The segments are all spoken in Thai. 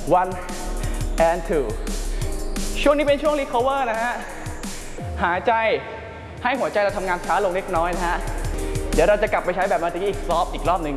one and two ช่วงนี้เป็นช่วง recover นะฮะหายใจให้หัวใจเราทำงานช้าลงเล็กน้อยนะฮะเดี๋ยวเราจะกลับไปใช้แบบเมื่อกี้อีกรอบหนึ่ง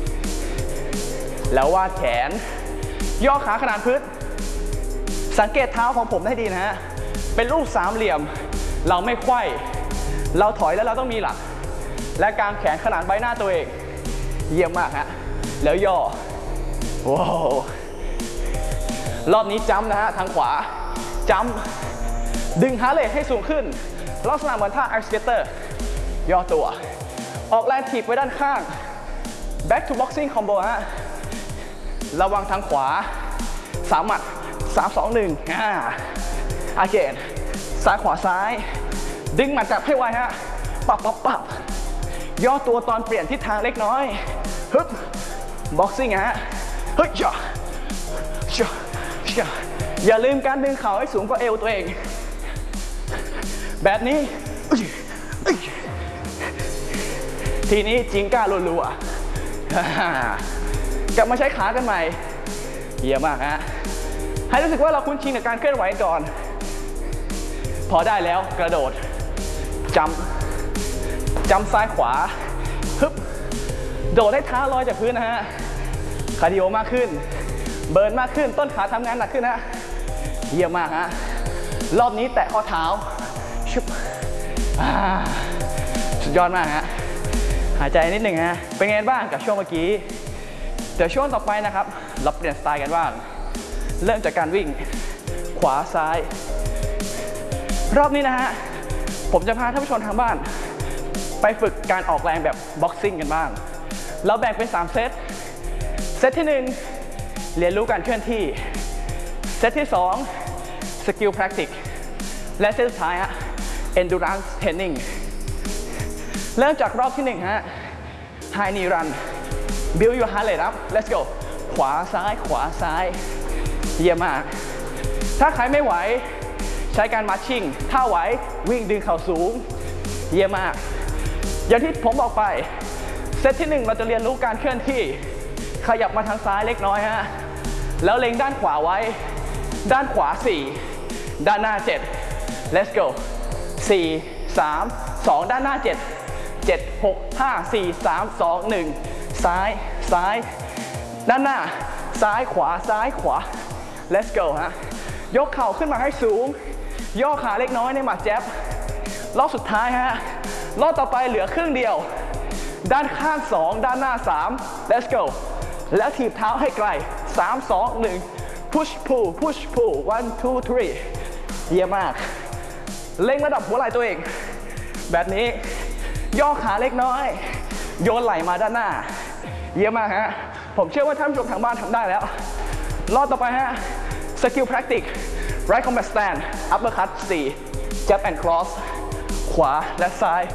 แล้ววาดแขนย่อขาขนานพื้นสังเกตเท้าของผมให้ดีนะฮะเป็นรูปสามเหลี่ยมเราไม่ไขว้เราถอยแล้วเราต้องมีหลักและกางแขนขนานใบหน้าตัวเองเยี่ยมมากฮะแล้วย่อว้าวรอบนี้จัมป์นะฮะทางขวาจัมป์ดึงฮาร์ทเรทให้สูงขึ้นลักษณะเหมือนท่าไอสเกตเตอร์ย่อตัวออกแรงถีบไปด้านข้าง back to boxing combo ฮะระวังทางขวา3 หมัด3 2 1again ซ้ายขวาซ้ายดึงหมัดจับให้ไวฮะปับย่อตัวตอนเปลี่ยนทิศทางเล็กน้อยฮึบ boxing ฮะเฮ้ยอย่าลืมการดึงเข่าให้สูงกว่าเอวตัวเองแบบนี้ทีนี้จิงก้ารัวๆกลับมาใช้ขากันใหม่เยี่ยมมากฮะให้รู้สึกว่าเราคุ้นชินกับการเคลื่อนไหวก่อนพอได้แล้วกระโดดจัมป์ซ้ายขวาฮึบโดดให้เท้าลอยจากพื้นนะฮะคาร์ดิโอมากขึ้นเบิร์นมากขึ้นต้นขาทำงานหนักขึ้นนะเยี่ยมมากฮะรอบนี้แตะข้อเท้าชุบสุดยอดมากฮะหายใจนิดหนึ่งฮะเป็นไงบ้างกับช่วงเมื่อกี้เดี๋ยวช่วงต่อไปนะครับเราเปลี่ยนสไตล์กันบ้างเริ่มจากการวิ่งขวาซ้ายรอบนี้นะฮะผมจะพาท่านผู้ชมทางบ้านไปฝึกการออกแรงแบบบ็อกซิ่งกันบ้างเราแบ่งเป็น3 เซตเซตที่1เรียนรู้การเคลื่อนที่เซตที่2 Skill Practice และเซตสุดท้ายฮะ Endurance Training เริ่มจากรอบที่1ฮะ High Knee Run Build your heart rate up Let's go ขวาซ้ายเยี่ยมมากถ้าใครไม่ไหวใช้การมาร์ชชิ่งถ้าไหววิ่งดึงเข่าสูงเยี่ยมมากอย่างที่ผมบอกไปเซตที่1เราจะเรียนรู้การเคลื่อนที่ขยับมาทางซ้ายเล็กน้อยฮะแล้วเล็งด้านขวาไว้ด้านขวา4ด้านหน้า7 Let's go 4 3 2ด้านหน้า7 7 6 5 4 3 2 1ซ้ายด้านหน้าซ้ายขวาLet's go ฮะยกเข่าขึ้นมาให้สูงย่อขาเล็กน้อยในหมัดแจ๊บรอบสุดท้ายฮะรอบต่อไปเหลือครึ่งเดียวด้านข้าง2ด้านหน้า3 Let's go แล้วถีบเท้าให้ไกล3 2 1 push pull 1 2 3เยี่ยมมากเล็งระดับหัวไหล่ตัวเองแบบนี้ย่อขาเล็กน้อยโยนไหล่มาด้านหน้าเยี่ยมมากฮะผมเชื่อว่าท่านผู้ชมทางบ้านทำได้แล้วรอบต่อไปฮะ Skill Practice Right Combat Stand Uppercut 4 Jab and Cross ขวาและซ้าย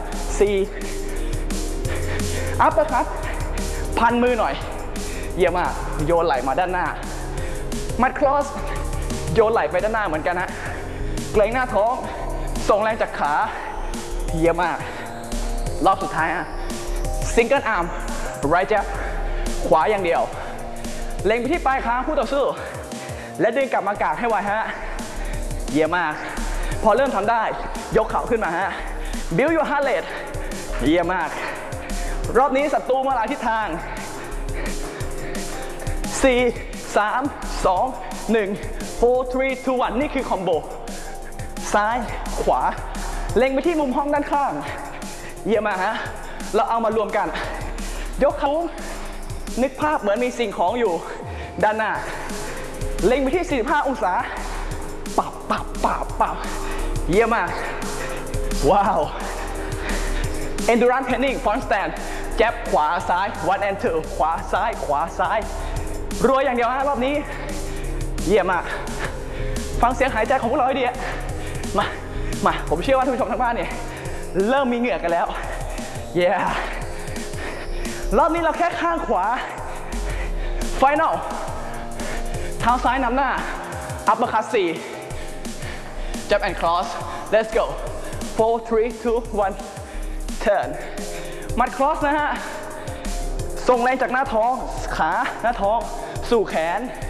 4 Uppercut พันมือหน่อยเยี่ยมมากโยนไหล่มาด้านหน้ามัด Cross โยนไหล่ไปด้านหน้าเหมือนกันฮะเกรงหน้าท้องส่งแรงจากขาเยี่ยมมากรอบสุดท้ายฮะ Single Arm Right Jab ขวาอย่างเดียวเล็งไปที่ปลายคางคู่ต่อสู้และดึงกลับมากางให้ไวฮะเยี่ยมมากพอเริ่มทำได้ยกเข่าขึ้นมาฮะ Build your heart rate เยี่ยมมากรอบนี้ศัตรูมาหลายทิศทาง4 3 2 1 4 3 2 1นี่คือคอมโบซ้ายขวาเล็งไปที่มุมห้องด้านข้างเยี่ยมมากฮะเราเอามารวมกันยกเข่านึกภาพเหมือนมีสิ่งของอยู่ด้านหน้าเล็งไปที่45 องศาปับเยี่ยมมากว้าว Endurance Training Front Stand แจ็บขวาซ้าย 1 and 2ขวาซ้ายรวยอย่างเดียวฮะรอบนี้เยี่ยมมากฟังเสียงหายใจของพวกเราให้ดีมาผมเชื่อว่าท่านผู้ชมทางบ้านเนี่ยเริ่มมีเหงื่อกันแล้วรอบนี้เราแค่ข้างขวา Final เท้าซ้ายนำหน้า Uppercut 4 Jab and Cross Let's go 4 3 2 1 Turn มัด Cross นะฮะส่งแรงจากหน้าท้องขาหน้าท้องสู่แขน